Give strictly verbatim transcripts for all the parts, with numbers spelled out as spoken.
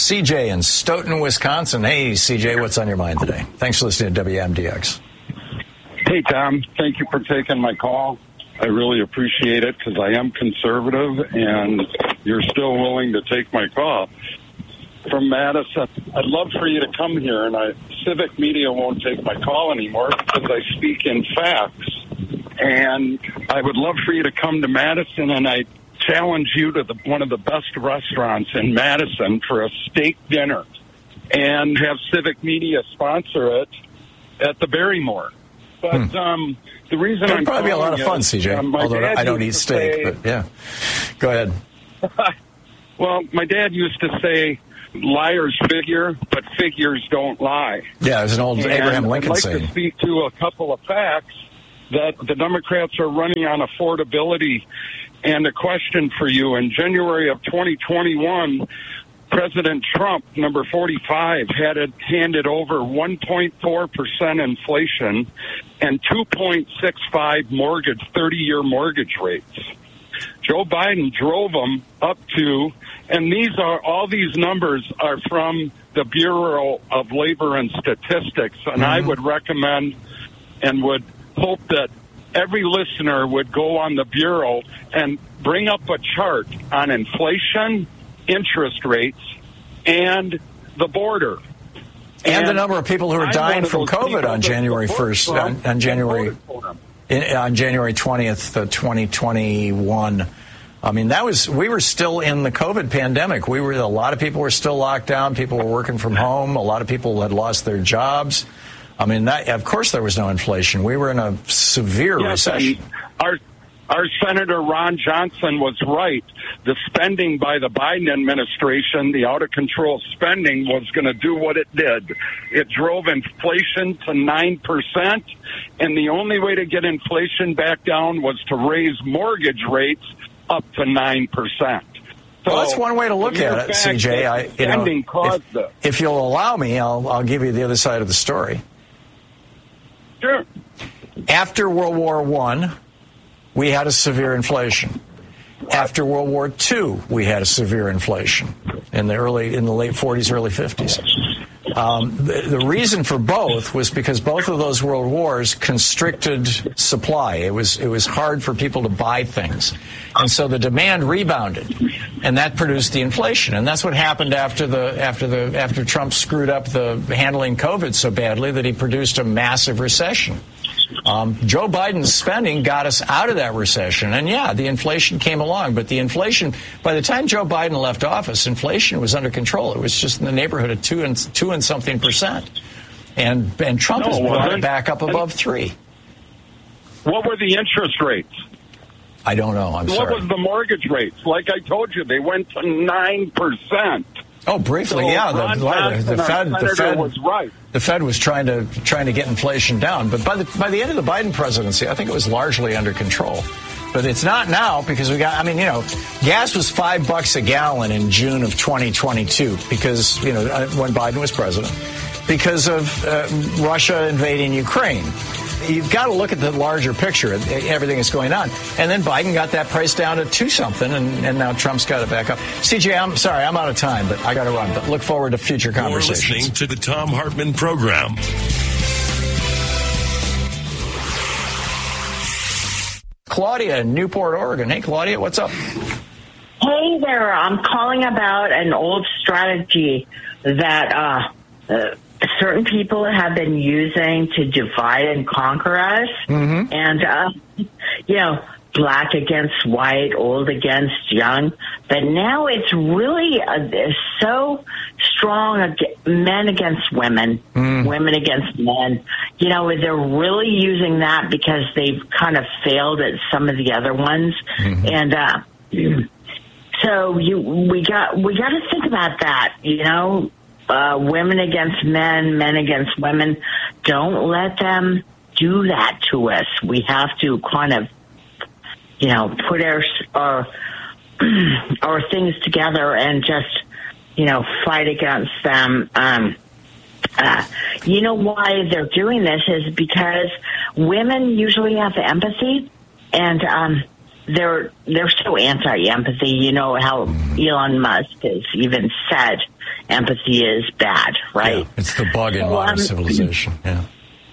C J in Stoughton, Wisconsin. Hey, C J, what's on your mind today? Thanks for listening to W M D X. Hey, Tom. Thank you for taking my call. I really appreciate it because I am conservative, and you're still willing to take my call. From Madison, I'd love for you to come here, and I, civic media won't take my call anymore because I speak in facts. And I would love for you to come to Madison, and I challenge you to the, one of the best restaurants in Madison for a steak dinner, and have civic media sponsor it at the Barrymore. But hmm. um, the reason It'd I'm probably be a lot of fun, is, C J. Um, although I don't eat steak, say, but yeah, go ahead. Well, my dad used to say, "Liars figure, but figures don't lie." Yeah, there's an old and Abraham Lincoln I'd like saying. to speak to a couple of facts that the Democrats are running on affordability. And a question for you: in January of twenty twenty-one, President Trump, number forty-five, had it handed over one point four percent inflation and two point six five mortgage, thirty-year mortgage rates. Joe Biden drove them up to, and these are, all these numbers are from the Bureau of Labor and Statistics, and mm-hmm. I would recommend and would hope that every listener would go on the Bureau and bring up a chart on inflation, interest rates, and the border. And, and the number of people who are dying from COVID on January first, on, on January in, on January twentieth, uh, twenty twenty-one. I mean, that was, we were still in the COVID pandemic. We were, a lot of people were still locked down. People were working from home. A lot of people had lost their jobs. I mean, that, of course there was no inflation. We were in a severe yes, recession. Our, our Senator Ron Johnson was right. The spending by the Biden administration, the out-of-control spending, was going to do what it did. It drove inflation to nine percent, and the only way to get inflation back down was to raise mortgage rates up to nine percent. So, well, that's one way to look at it, C J. I, you know, if, if you'll allow me, I'll, I'll give you the other side of the story. Sure. After World War One, we had a severe inflation. After World War Two, we had a severe inflation in the early, in the late forties, early fifties. Um, the, the reason for both was because both of those world wars constricted supply. It was it was hard for people to buy things, and so the demand rebounded, and that produced the inflation. And that's what happened after the after the after Trump screwed up the handling COVID so badly that he produced a massive recession. Um, Joe Biden's spending got us out of that recession. And, yeah, the inflation came along. But the inflation, by the time Joe Biden left office, inflation was under control. It was just in the neighborhood of two and two and something percent. And, and Trump no, has brought it back up above three. What were the interest rates? I don't know. I'm what sorry. What was the mortgage rates? Like I told you, they went to nine percent. Oh, briefly, so yeah. The, the, the Fed, the Fed was right. The Fed was trying to trying to get inflation down, but by the by the end of the Biden presidency, I think it was largely under control. But it's not now because we got. I mean, you know, gas was five bucks a gallon in June of twenty twenty-two because you know when Biden was president, because of uh, Russia invading Ukraine. You've got to look at the larger picture, everything that's going on. And then Biden got that price down to two something, and, and now Trump's got it back up. C J, I'm sorry, I'm out of time, but I got to run. But look forward to future conversations. You're listening to the Thom Hartmann Program. Claudia in Newport, Oregon. Hey, Claudia, what's up? Hey there. I'm calling about an old strategy that uh, uh certain people have been using to divide and conquer us. Mm-hmm. And, uh, you know, black against white, old against young. But now it's really uh, so strong, men against women, mm. women against men. You know, they're really using that because they've kind of failed at some of the other ones. Mm-hmm. And uh, so you, we got we got to think about that, you know. Uh, women against men, men against women. Don't let them do that to us. We have to kind of, you know, put our our, our things together and just, you know, fight against them. Um, uh, you know why they're doing this is because women usually have empathy, and um, they're they're so anti-empathy. You know how Elon Musk has even said. empathy is bad, right? Yeah, it's the bug in So, modern um, civilization. Yeah.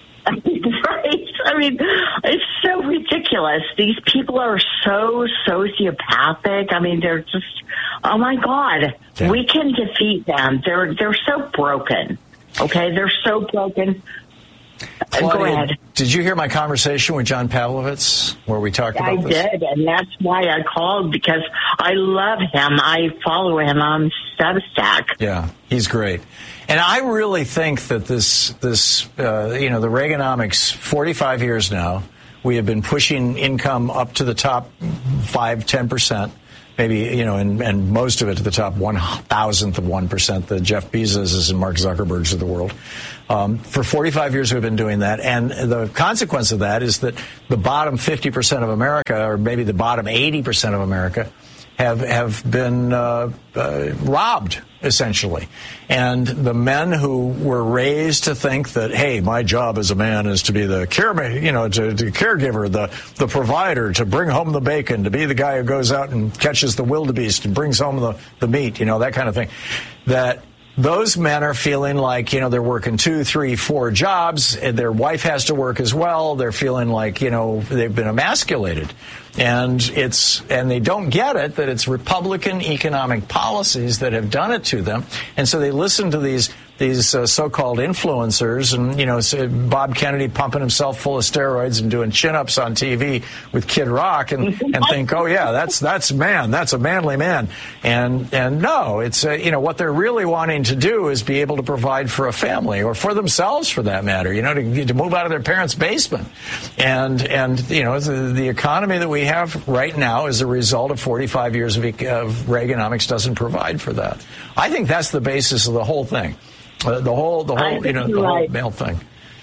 Right. I mean, it's so ridiculous. These people are so sociopathic. I mean, they're just, oh my God, Yeah. we can defeat them. They're they're so broken. Okay, they're so broken. Uh, Go Claudia, ahead. did you hear my conversation with John Pavlovitz where we talked I about this? did, and that's why I called, because I love him. I follow him on Substack. Yeah, he's great. And I really think that this, this uh, you know, the Reaganomics, forty-five years now, we have been pushing income up to the top five, ten percent. Maybe, you know, and, and most of it to the top one thousandth of one percent, the Jeff Bezos and Mark Zuckerbergs of the world. Um, for forty-five years, we've been doing that. And the consequence of that is that the bottom fifty percent of America, or maybe the bottom eighty percent of America, have, have been uh, uh, robbed, essentially. And the men who were raised to think that, hey, my job as a man is to be the care, you know, to, to caregiver, the, the provider, to bring home the bacon, to be the guy who goes out and catches the wildebeest and brings home the, the meat, you know, that kind of thing, that those men are feeling like, you know, they're working two, three, four jobs, and their wife has to work as well. They're feeling like, you know, they've been emasculated. And it's, and they don't get it, that it's Republican economic policies that have done it to them. And so they listen to these, these uh, so-called influencers, and, you know, so Bob Kennedy pumping himself full of steroids and doing chin-ups on T V with Kid Rock, and, and think, oh yeah, that's, that's man, that's a manly man. And, and no, it's, uh, you know, what they're really wanting to do is be able to provide for a family, or for themselves for that matter, you know, to, to move out of their parents' basement. And, and, you know, the, the economy that we have right now is a result of forty-five years of, of Reaganomics doesn't provide for that. I think that's the basis of the whole thing. Uh, the whole, the whole, you know, the whole right. male thing.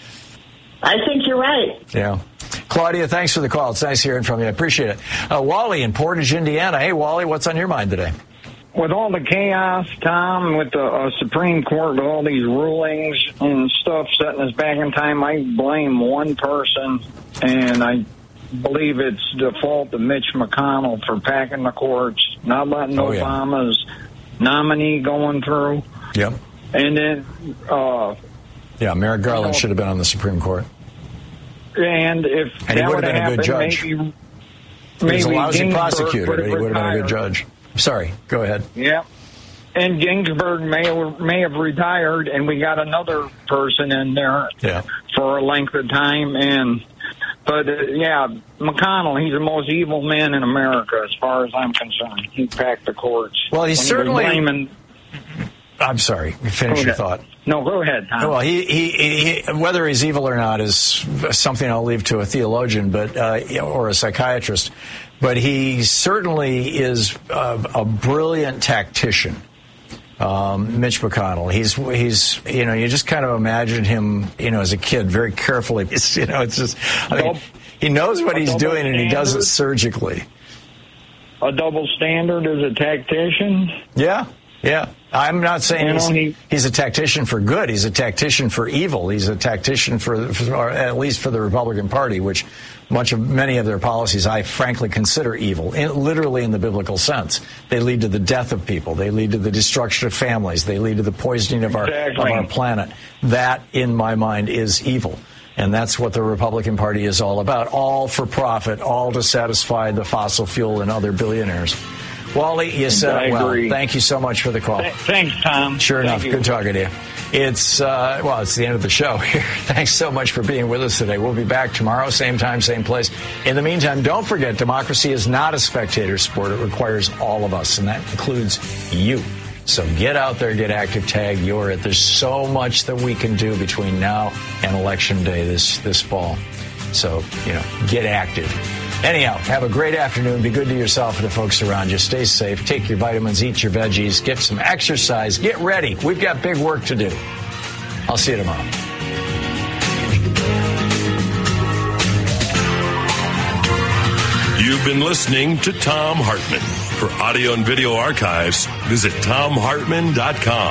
I think you're right. Yeah. Claudia, thanks for the call. It's nice hearing from you. I appreciate it. Uh, Wally in Portage, Indiana. Hey, Wally, what's on your mind today? With all the chaos, Tom, with the uh, Supreme Court, with all these rulings and stuff setting us back in time, I blame one person, and I believe it's the fault of Mitch McConnell for packing the courts, not letting Oh, yeah. Obama's nominee going through. Yep. And then, uh, Yeah, Merrick Garland know, should have been on the Supreme Court. and if And he that would would have been a happen, good judge. maybe, He was a maybe lousy Ginsburg prosecutor, would but he would have been a good retired. judge. Sorry, go ahead. Yeah. And Ginsburg may may have retired, and we got another person in there Yeah. for a length of time. And but uh, yeah, McConnell, he's the most evil man in America, as far as I'm concerned. He packed the courts. Well, he's When he certainly- was blaming, I'm sorry. Finish Go your ahead. thought. No, go ahead, Tom. Well, he, he, he, whether he's evil or not is something I'll leave to a theologian, but uh, or a psychiatrist. But he certainly is a, a brilliant tactician. Um, Mitch McConnell. He's he's you know you just kind of imagine him you know as a kid very carefully. It's, you know it's just I mean he knows what he's doing and he does it surgically. A double standard as a tactician. Yeah. Yeah, I'm not saying You know, he's, he- he's a tactician for good. He's a tactician for evil. He's a tactician for, for or at least for the Republican Party, which much of many of their policies I frankly consider evil, in, literally in the biblical sense. They lead to the death of people. They lead to the destruction of families. They lead to the poisoning of our Exactly. of our planet. That, in my mind, is evil. And that's what the Republican Party is all about. All for profit, all to satisfy the fossil fuel and other billionaires. Wally, you said I it well. agree. Thank you so much for the call. Th- Thanks, Tom. Sure Thank enough. you. Good talking to you. It's, uh, well, it's the end of the show here. Thanks so much for being with us today. We'll be back tomorrow, same time, same place. In the meantime, don't forget, democracy is not a spectator sport. It requires all of us, and that includes you. So get out there, get active, tag your it. There's so much that we can do between now and Election Day this, this fall. So, you know, get active. Anyhow, have a great afternoon. Be good to yourself and the folks around you. Stay safe. Take your vitamins, eat your veggies, get some exercise. Get ready. We've got big work to do. I'll see you tomorrow. You've been listening to Thom Hartmann. For audio and video archives, visit thom hartmann dot com.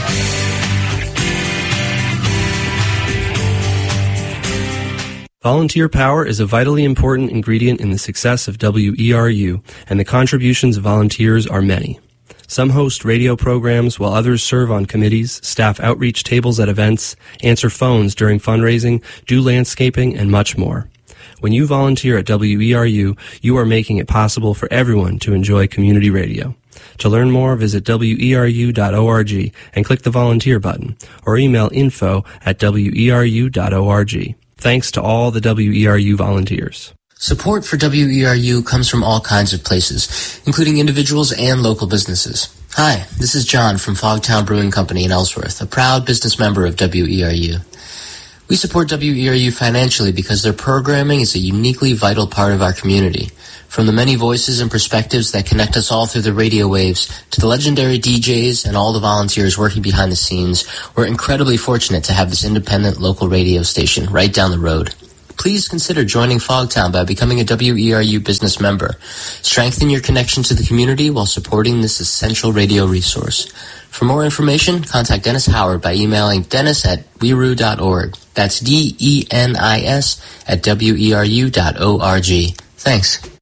Volunteer power is a vitally important ingredient in the success of W E R U, and the contributions of volunteers are many. Some host radio programs while others serve on committees, staff outreach tables at events, answer phones during fundraising, do landscaping, and much more. When you volunteer at W E R U, you are making it possible for everyone to enjoy community radio. To learn more, visit W E R U dot org and click the volunteer button, or email info at W E R U dot org. Thanks to all the W E R U volunteers. Support for W E R U comes from all kinds of places, including individuals and local businesses. Hi, this is John from Fogtown Brewing Company in Ellsworth, a proud business member of W E R U. We support W E R U financially because their programming is a uniquely vital part of our community. From the many voices and perspectives that connect us all through the radio waves, to the legendary D Js and all the volunteers working behind the scenes, we're incredibly fortunate to have this independent local radio station right down the road. Please consider joining Fogtown by becoming a W E R U business member. Strengthen your connection to the community while supporting this essential radio resource. For more information, contact Dennis Howard by emailing dennis at we r u dot org. That's D E N I S at W E R U dot org. Thanks.